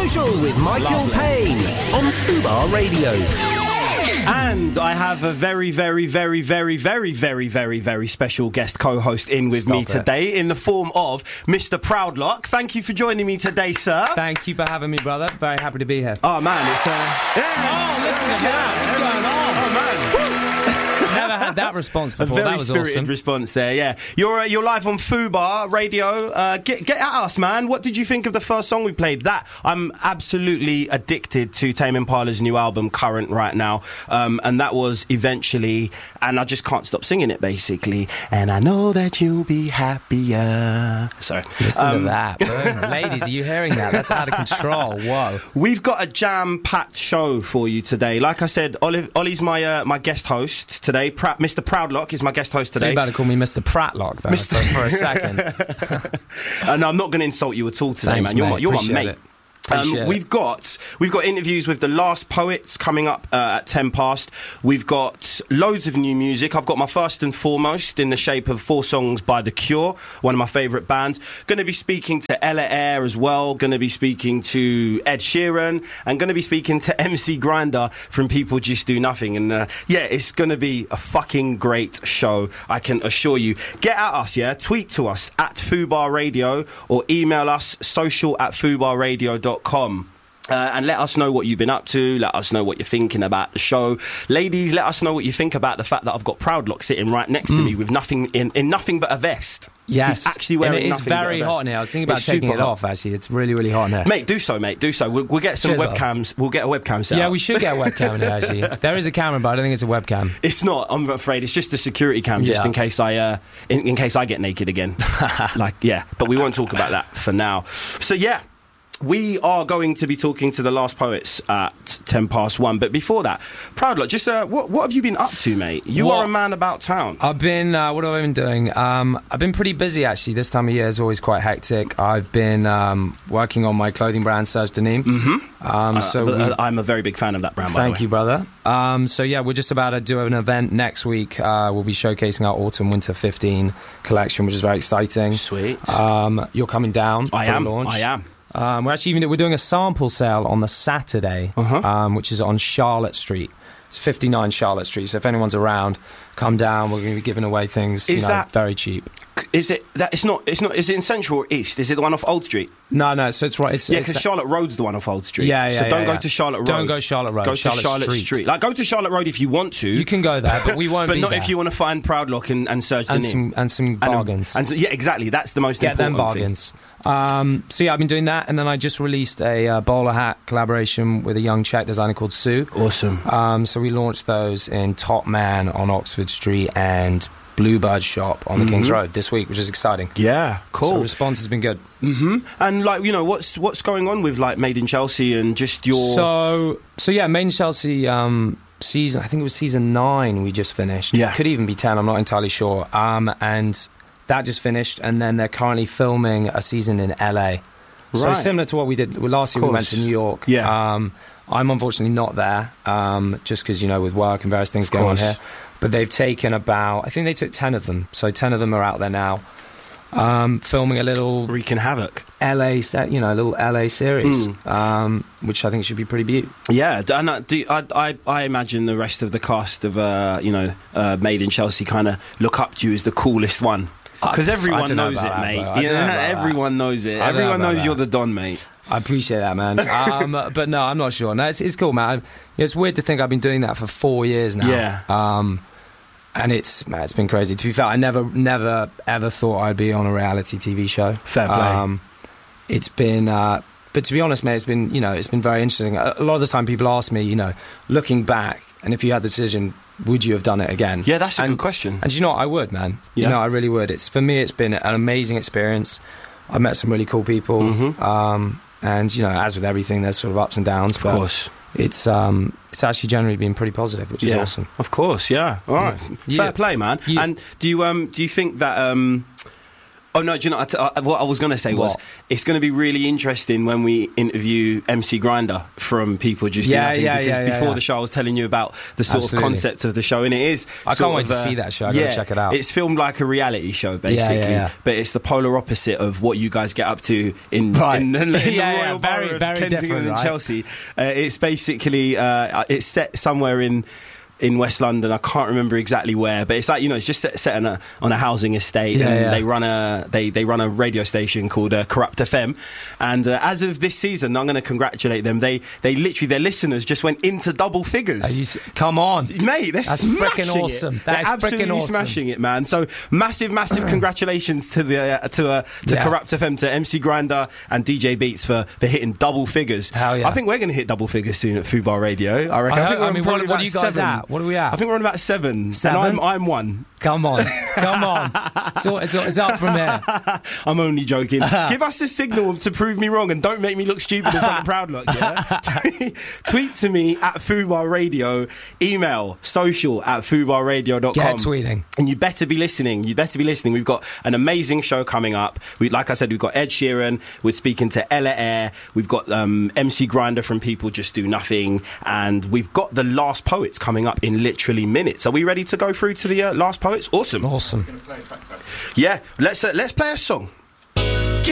Social with Michael Payne on Fubar Radio. And I have a very, very, very, very, very, very, very, very special guest co-host in with me today in the form of Mr. Proudlock. Thank you for joining me today, sir. Thank you for having me, brother. Very happy to be here. Oh, man, it's... Oh, listen to that. What's going on? Oh, man. Never had that response before. A very that was spirited awesome. response there, yeah. You're live on Fubar Radio. Get at us, man. What did you think of the first song we played? That I'm absolutely addicted to Tame Impala's new album, Current, right now. And that was Eventually, and I just can't stop singing it, basically. And I know that you'll be happier. Sorry. Listen to that. Boom. Ladies, are you hearing that? That's out of control. Whoa. We've got a jam-packed show for you today. Like I said, Ollie's my guest host today. Mr. Proudlock is my guest host today. You're about to call me Mr. Pratlock, though, for a second. No, I'm not going to insult you at all today, Thanks, man. You're my mate. It. We've got interviews with The Last Poets coming up at 10 past. We've got loads of new music. I've got my first and foremost in the shape of 4 songs by The Cure, one of my favourite bands. Going to be speaking to Ella Eyre as well. Going to be speaking to Ed Sheeran, and going to be speaking to MC Grinder from People Just Do Nothing. And yeah, it's going to be a fucking great show, I can assure you. Get at us, yeah? Tweet to us at Fubar Radio or email us social@fubarradio.com. And let us know what you've been up to. Let us know what you're thinking about the show. Ladies, let us know what you think about the fact that I've got Proudlock sitting right next to me with nothing in nothing but a vest. Yes, he's actually wearing and it is nothing very but a vest. hot in here. I was thinking about taking it off. Actually, it's really, really hot in here. Mate, do so, mate. Do so. We'll get some webcams. We'll get a webcam set up. We should get a webcam in here. Actually, there is a camera, but I don't think it's a webcam. It's not. I'm afraid it's just a security cam, just in case I in case I get naked again. But we won't talk about that for now. So yeah. We are going to be talking to The Last Poets at 10 past 1. But before that, Proudlock, just what have you been up to, mate? You are a man about town. I've been, what have I been doing? I've been pretty busy, actually. This time of year is always quite hectic. I've been working on my clothing brand, Serge Denim. Mm-hmm. I'm a very big fan of that brand, by the way. Thank you, brother. We're just about to do an event next week. We'll be showcasing our Autumn-Winter 15 collection, which is very exciting. Sweet. You're coming down for the launch. I am. We're doing a sample sale on the Saturday, which is on Charlotte Street. It's 59 Charlotte Street. So if anyone's around, come down. We're going to be giving away things. That very cheap? Is it that? It's not. Is it in Central or East? Is it the one off Old Street? No. So it's right. Because Charlotte Road's the one off Old Street. So don't go to Charlotte Road. Don't go Charlotte Road. Go to Charlotte Street. Like, go to Charlotte Road if you want to. You can go there, but we won't. But not if you want to find Proudlock and Serge Denim and some bargains. Yeah, exactly. That's the most important thing. Get them bargains. I've been doing that, and then I just released a bowler hat collaboration with a young Czech designer called Sue. Awesome. So we launched those in Top Man on Oxford Street and Bluebird Shop on the King's Road this week, which is exciting. Yeah, cool. So response has been good. And what's going on with Made in Chelsea and just your... So Made in Chelsea season, I think it was season 9 we just finished. Yeah. Could even be 10, I'm not entirely sure. And that just finished, and then they're currently filming a season in LA. Right. So similar to what we did last year, we went to New York. Yeah. I'm unfortunately not there, just because, with work and various things going on here. But they've taken I think they took 10 of them. So 10 of them are out there now, filming a little... wreaking havoc. LA set, a little LA series, which I think should be pretty beautiful. Yeah, and I imagine the rest of the cast of, Made in Chelsea kind of look up to you as the coolest one. Because everyone knows it, mate. Everyone knows it. Everyone knows you're the Don, mate. I appreciate that, man. But no, I'm not sure. No, it's cool, man. It's weird to think I've been doing that for 4 years now. Yeah. And it's been crazy. To be fair, I never ever thought I'd be on a reality TV show. Fair play. It's been, but to be honest, mate, it's been very interesting. A lot of the time, people ask me, looking back, and if you had the decision, would you have done it again? Yeah, that's a good question. And I would, man. Yeah. I really would. For me, it's been an amazing experience. I've met some really cool people. And as with everything, there's sort of ups and downs. Of course. It's actually generally been pretty positive, which is awesome. Of course, yeah. All right. Fair play, man. And do you think that Oh no! Do you know what I was going to say was it's going to be really interesting when we interview MC Grinder from People Just Do Nothing, because before the show I was telling you about the sort of concept of the show, and it is. I can't wait to see that show. I got to check it out. It's filmed like a reality show, basically, but it's the polar opposite of what you guys get up to in the Royal Borough of Kensington and Chelsea. It's basically it's set somewhere in West London. I can't remember exactly where, but it's like, it's just set on a housing estate, and they run a radio station called Corrupt FM, and as of this season, I'm going to congratulate them. They literally, their listeners just went into double figures. Come on, mate, that's freaking awesome. They're absolutely awesome. Smashing it, man. So massive congratulations to Corrupt FM, to MC Grinder and DJ Beats for hitting double figures. Hell yeah. I think we're going to hit double figures soon at Fubar Radio. I reckon. I mean, what are you guys at? What are we at? I think we're on about 7. 7? And I'm 1. Come on. It's up from there. I'm only joking. Give us a signal to prove me wrong, and don't make me look stupid in front of Proud Look, yeah? Tweet to me at Fubar Radio, email social@fubarradio.com. Get tweeting. And you better be listening. We've got an amazing show coming up. Like I said, we've got Ed Sheeran. We're speaking to Ella Eyre. We've got MC Grinder from People Just Do Nothing. And we've got the Last Poets coming up in literally minutes. Are we ready to go through to the Last Poets? Awesome. Awesome. Yeah, let's play a song.